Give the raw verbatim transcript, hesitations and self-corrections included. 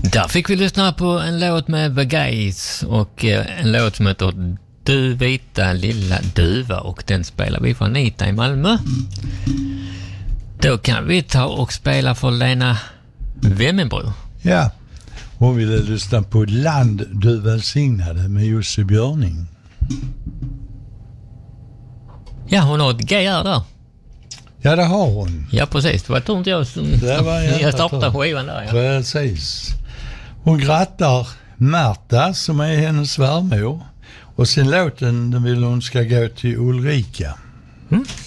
Där fick vi lyssna på en låt med The Guys och en låt som heter Du vita lilla duva, och den spelar vi för Anita i Malmö. Då kan vi ta och spela för Lena Wemmenbro. Ja, hon ville lyssna på Land du välsignade med Jussi Björning. Ja, hon har ett G R där. Ja, det har hon. Ja, precis. Det var tomt jag som det var jag startade skivan där. Ja. Precis. Hon grattar Märta som är hennes svärmor. Och sen låten den vill hon ska gå till Ulrika. Mm.